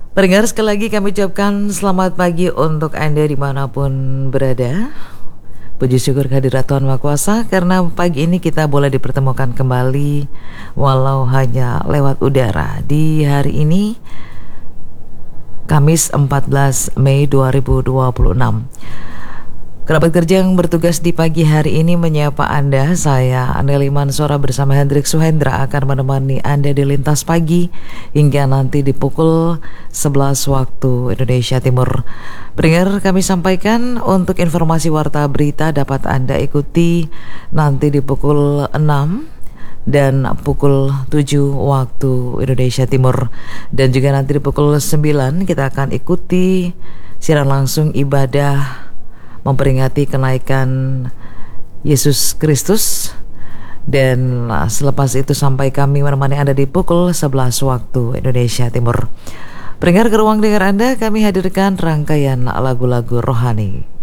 Pendengar, sekali lagi kami ucapkan selamat pagi untuk Anda dimanapun berada. Puji syukur kehadirat Tuhan Maha Kuasa, karena pagi ini kita boleh dipertemukan kembali walau hanya lewat udara di hari ini, Kamis 14 Mei 2026. Kerabat kerja yang bertugas di pagi hari ini menyapa Anda. Saya Anneli Mansora bersama Hendrik Suhendra akan menemani Anda di lintas pagi hingga nanti di pukul 11 waktu Indonesia Timur. Pendengar, kami sampaikan untuk informasi warta berita dapat Anda ikuti nanti di pukul 6 dan pukul 7 waktu Indonesia Timur. Dan juga nanti di pukul 9 kita akan ikuti siaran langsung ibadah memperingati kenaikan Yesus Kristus. Dan selepas itu sampai kami menemani Anda di pukul 11 waktu Indonesia Timur. Pendengar, ke ruang dengar Anda kami hadirkan rangkaian lagu-lagu rohani.